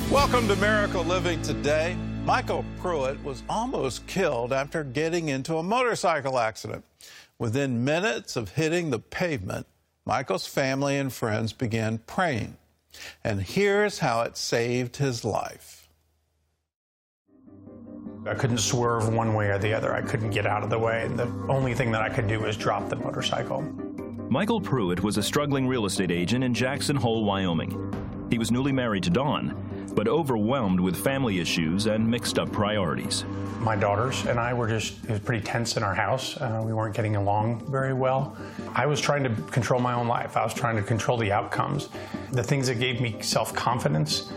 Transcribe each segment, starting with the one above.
Welcome to Miracle Living Today. Michael Pruitt was almost killed after getting into a motorcycle accident. Within minutes of hitting the pavement, Michael's family and friends began praying. And here's how it saved his life. I couldn't swerve one way or the other. I couldn't get out of the way. The only thing that I could do was drop the motorcycle. Michael Pruitt was a struggling real estate agent in Jackson Hole, Wyoming. He was newly married to Dawn, but overwhelmed with family issues and mixed up priorities. My daughters and I it was pretty tense in our house. We weren't getting along very well. I was trying to control my own life. I was trying to control the outcomes. The things that gave me self-confidence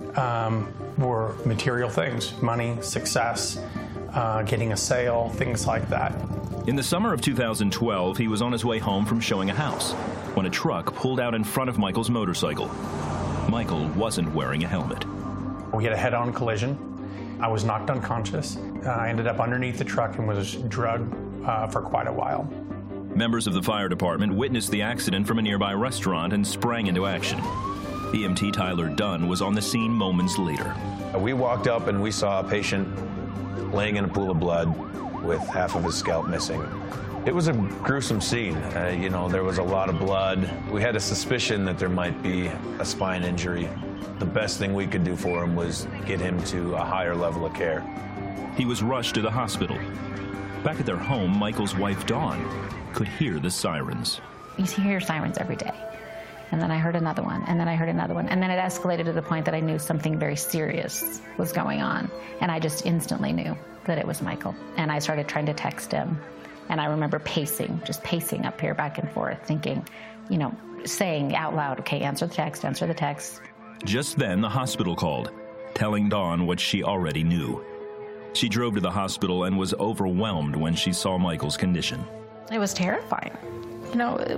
were material things: money, success, getting a sale, things like that. In the summer of 2012, he was on his way home from showing a house when a truck pulled out in front of Michael's motorcycle. Michael wasn't wearing a helmet. We had a head-on collision. I was knocked unconscious. I ended up underneath the truck and was drugged for quite a while. Members of the fire department witnessed the accident from a nearby restaurant and sprang into action. EMT Tyler Dunn was on the scene moments later. We walked up and we saw a patient laying in a pool of blood with half of his scalp missing. It was a gruesome scene. There was a lot of blood. We had a suspicion that there might be a spine injury. The best thing we could do for him was get him to a higher level of care. He was rushed to the hospital. Back at their home, Michael's wife, Dawn, could hear the sirens. You hear sirens every day. And then I heard another one, and then I heard another one. And then it escalated to the point that I knew something very serious was going on. And I just instantly knew that it was Michael. And I started trying to text him. And I remember just pacing up here back and forth, thinking, saying out loud, okay, answer the text, answer the text. Just then, the hospital called, telling Dawn what she already knew. She drove to the hospital and was overwhelmed when she saw Michael's condition. It was terrifying. It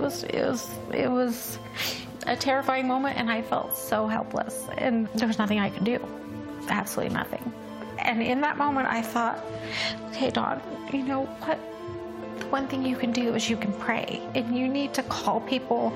was a terrifying moment, and I felt so helpless. And there was nothing I could do, absolutely nothing. And in that moment, I thought, okay, Dawn, what? One thing you can do is you can pray, and you need to call people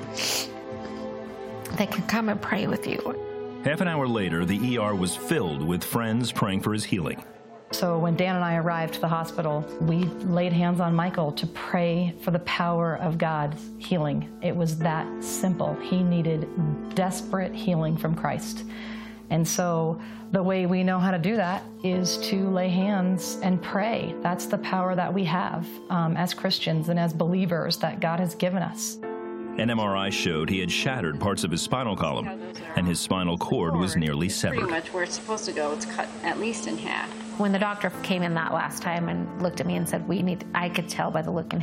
that can come and pray with you. Half an hour later, the ER was filled with friends praying for his healing. So when Dan and I arrived to the hospital, we laid hands on Michael to pray for the power of God's healing. It was that simple. He needed desperate healing from Christ. And so the way we know how to do that is to lay hands and pray. That's the power that we have as Christians and as believers that God has given us. An MRI showed he had shattered parts of his spinal column, and his spinal cord was nearly severed. Pretty much where it's supposed to go, it's cut at least in half. When the doctor came in that last time and looked at me and said, I could tell by the look in